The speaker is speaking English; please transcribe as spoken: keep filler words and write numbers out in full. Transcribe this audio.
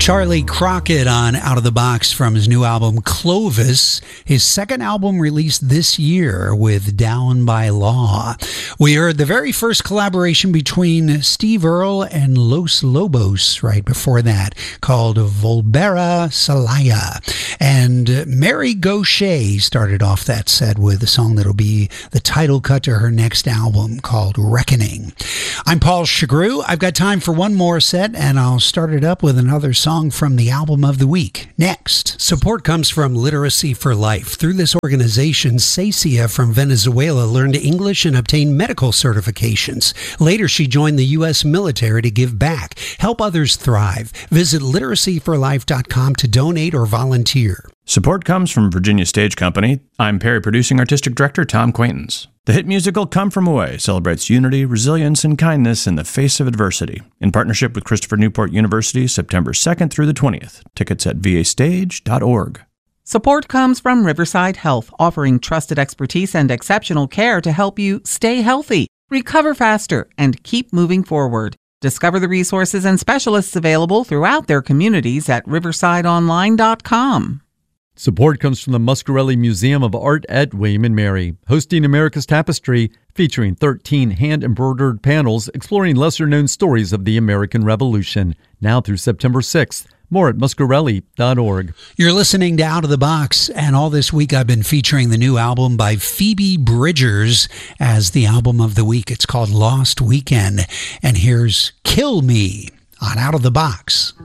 Charlie Crockett on Out of the Box from his new album Clovis, his second album released this year with Down by Law. We heard the very first collaboration between Steve Earle and Los Lobos right before that, called Volbera Salaya. And Mary Gauthier started off that set with a song that'll be the title cut to her next album called Reckoning. I'm Paul Chagru. I've got time for one more set, and I'll start it up with another song from the album of the week. Next. Support comes from Literacy for Life. Through this organization, Cecia from Venezuela learned English and obtained medical certifications. Later, she joined the U S military to give back, help others thrive. Visit literacy for life dot com to donate or volunteer. Support comes from Virginia Stage Company. I'm Perry Producing Artistic Director Tom Quaintance. The hit musical Come From Away celebrates unity, resilience, and kindness in the face of adversity. In partnership with Christopher Newport University, September second through the twentieth. Tickets at v a stage dot org. Support comes from Riverside Health, offering trusted expertise and exceptional care to help you stay healthy, recover faster, and keep moving forward. Discover the resources and specialists available throughout their communities at riverside online dot com. Support comes from the Muscarelli Museum of Art at William and Mary, hosting America's Tapestry, featuring thirteen hand-embroidered panels exploring lesser-known stories of the American Revolution, now through September sixth. More at muscarelli dot org. You're listening to Out of the Box, and all this week I've been featuring the new album by Phoebe Bridgers as the album of the week. It's called Lost Weekend, and here's Kill Me on Out of the Box.